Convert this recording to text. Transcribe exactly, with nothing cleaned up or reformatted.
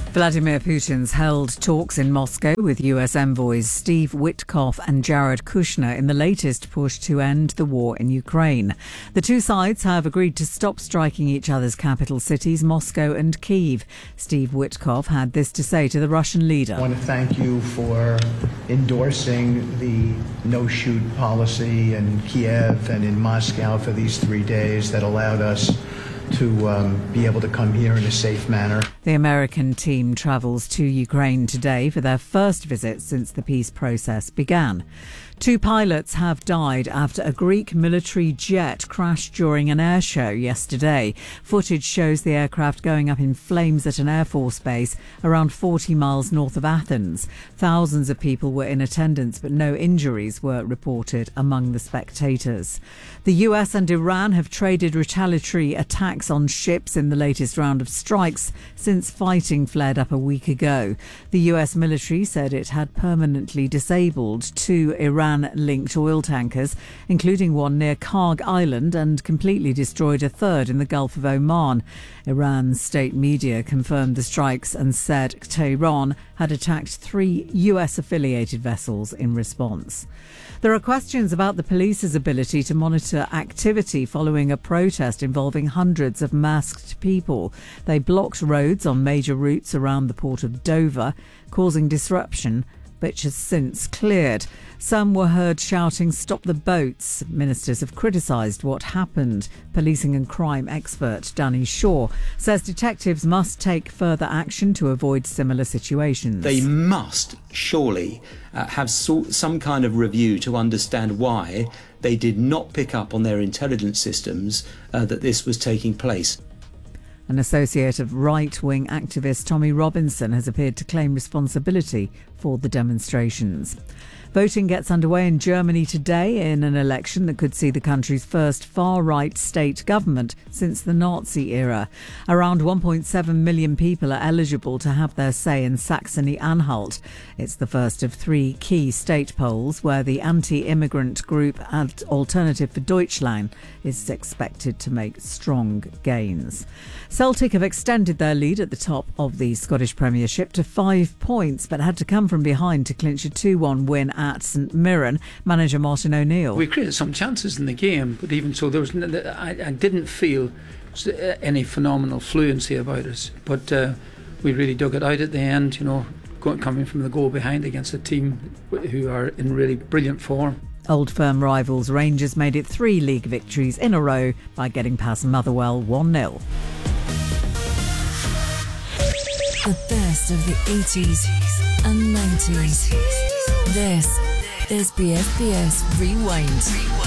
Vladimir Putin's held talks in Moscow with U S envoys Steve Witkoff and Jared Kushner in the latest push to end the war in Ukraine. The two sides have agreed to stop striking each other's capital cities, Moscow and Kyiv. Steve Witkoff had this to say to the Russian leader. I want to thank you for endorsing the no-shoot policy in Kiev and in Moscow for these three days that allowed us to um, be able to come here in a safe manner. The American team travels to Ukraine today for their first visit since the peace process began. Two pilots have died after a Greek military jet crashed during an air show yesterday. Footage shows the aircraft going up in flames at an Air Force base around forty miles north of Athens. Thousands of people were in attendance, but no injuries were reported among the spectators. The U S and Iran have traded retaliatory attacks on ships in the latest round of strikes since fighting flared up a week ago. The U S military said it had permanently disabled two Iran-linked oil tankers, including one near Karg Island, and completely destroyed a third in the Gulf of Oman. Iran's state media confirmed the strikes and said Tehran had attacked three U S-affiliated vessels in response. There are questions about the police's ability to monitor activity following a protest involving hundreds of masked people. They blocked roads on major routes around the port of Dover, causing disruption, which has since cleared. Some were heard shouting, "Stop the boats." Ministers have criticised what happened. Policing and crime expert Danny Shaw says detectives must take further action to avoid similar situations. They must surely uh, have so, some kind of review to understand why they did not pick up on their intelligence systems uh, that this was taking place. An associate of right-wing activist Tommy Robinson has appeared to claim responsibility for the demonstrations. Voting gets underway in Germany today in an election that could see the country's first far-right state government since the Nazi era. Around one point seven million people are eligible to have their say in Saxony-Anhalt. It's the first of three key state polls where the anti-immigrant group Alternative for Deutschland is expected to make strong gains. Celtic have extended their lead at the top of the Scottish Premiership to five points, but had to come from behind to clinch a two one win at St Mirren. Manager Martin O'Neill. We created some chances in the game, but even so, there was I, I didn't feel any phenomenal fluency about us. But uh, we really dug it out at the end, you know, going, coming from the goal behind against a team who are in really brilliant form. Old Firm rivals Rangers made it three league victories in a row by getting past Motherwell one nil. The best of the eighties and nineties. This is B F B S Rewind.